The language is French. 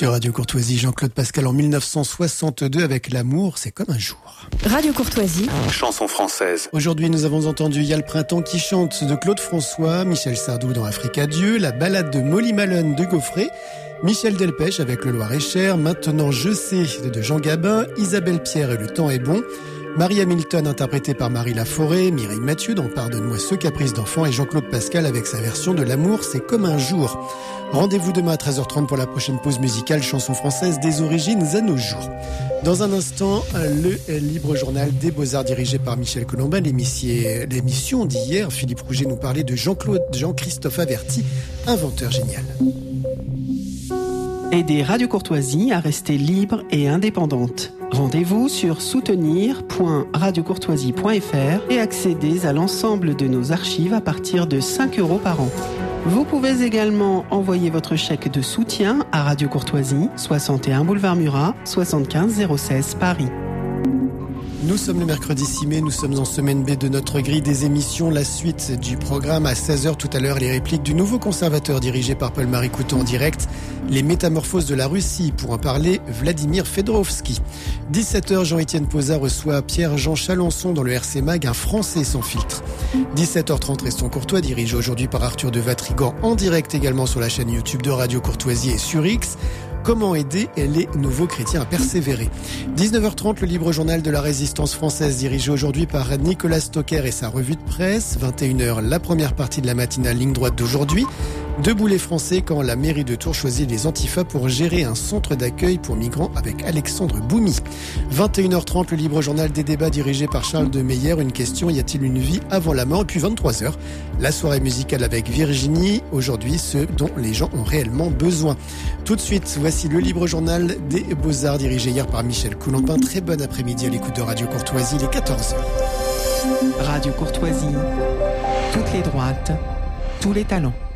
Sur Radio Courtoisie, Jean-Claude Pascal en 1962 avec L'amour, c'est comme un jour. Radio Courtoisie. Chanson française. Aujourd'hui, nous avons entendu Y'a le printemps qui chante de Claude François, Michel Sardou dans Africa Dieu, la balade de Molly Malone de Gaufré, Michel Delpech avec Le Loir-et-Cher, Maintenant je sais de Jean Gabin, Isabelle Pierre et Le temps est bon, Marie Hamilton interprétée par Marie Laforêt, Mireille Mathieu dans Pardonne-moi ce caprice d'enfant et Jean-Claude Pascal avec sa version de L'amour, c'est comme un jour. Rendez-vous demain à 13h30 pour la prochaine pause musicale chanson française des origines à nos jours. Dans un instant, le libre journal des Beaux-Arts dirigé par Michel Colombin. L'émission d'hier, Philippe Rouget nous parlait de Jean-Christophe Averti, inventeur génial. Aider Radio Courtoisie à rester libre et indépendante. Rendez-vous sur soutenir.radiocourtoisie.fr et accédez à l'ensemble de nos archives à partir de 5 € par an. Vous pouvez également envoyer votre chèque de soutien à Radio Courtoisie, 61 boulevard Murat, 75 016 Paris. Nous sommes le mercredi 6 mai, nous sommes en semaine B de notre grille des émissions. La suite du programme à 16h tout à l'heure, les répliques du nouveau conservateur dirigé par Paul-Marie Coutan en direct. Les métamorphoses de la Russie, pour en parler, Vladimir Fedorovski. 17h, Jean-Étienne Posa reçoit Pierre-Jean Chalençon dans le RC Mag, un Français sans filtre. 17h30, Restons Courtois, dirigé aujourd'hui par Arthur de Vatrigan, en direct également sur la chaîne YouTube de Radio Courtoisie et sur X. Comment aider les nouveaux chrétiens à persévérer. 19h30, le libre journal de la résistance française dirigé aujourd'hui par Nicolas Stocker et sa revue de presse. 21h, la première partie de la matinale ligne droite d'aujourd'hui. Debout les Français quand la mairie de Tours choisit les Antifas pour gérer un centre d'accueil pour migrants avec Alexandre Boumy. 21h30, le libre journal des débats dirigé par Charles de Meyer. Une question, y a-t-il une vie avant la mort? Et puis 23h, la soirée musicale avec Virginie. Aujourd'hui, ceux dont les gens ont réellement besoin. Tout de suite, voici le libre journal des Beaux-Arts dirigé hier par Michel Colombin. Très bon après-midi à l'écoute de Radio Courtoisie, il est 14h. Radio Courtoisie, toutes les droites, tous les talents.